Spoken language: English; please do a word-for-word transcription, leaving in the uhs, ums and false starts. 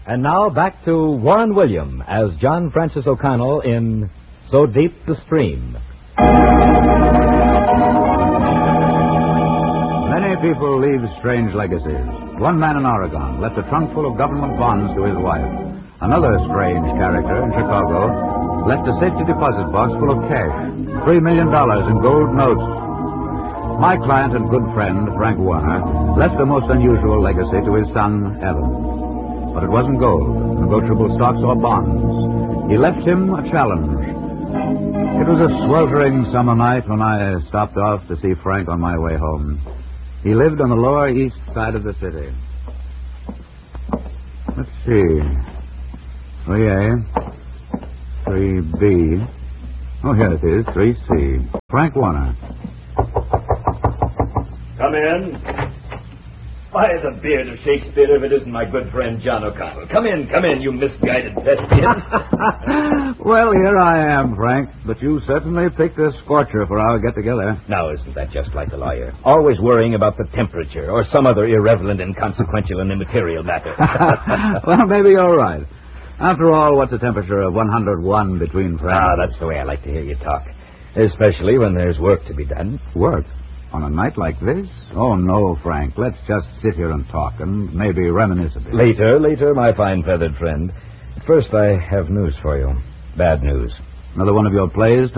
And now back to Warren William as John Francis O'Connell in So Deep the Stream. Many people leave strange legacies. One man in Oregon left a trunk full of government bonds to his wife. Another strange character in Chicago left a safety deposit box full of cash, three million dollars in gold notes. My client and good friend, Frank Warner, left a most unusual legacy to his son, Evan. But it wasn't gold, negotiable stocks, or bonds. He left him a challenge. It was a sweltering summer night when I stopped off to see Frank on my way home. He lived on the lower east side of the city. Let's see. three A, three B. Oh, here it is, three C. Frank Warner. Come in. By the beard of Shakespeare, if it isn't my good friend John O'Connell. Come in, come in, you misguided thespian. Well, here I am, Frank, but you certainly picked a scorcher for our get-together. Now, isn't that just like a lawyer? Always worrying about the temperature or some other irrelevant, inconsequential, and immaterial matter. Well, maybe you're right. After all, what's the temperature of one hundred one between friends? Ah, that's the way I like to hear you talk. Especially when there's work to be done. Work? On a night like this? Oh, no, Frank. Let's just sit here and talk and maybe reminisce a bit. Later, later, my fine feathered friend. First, I have news for you. Bad news. Another one of your plays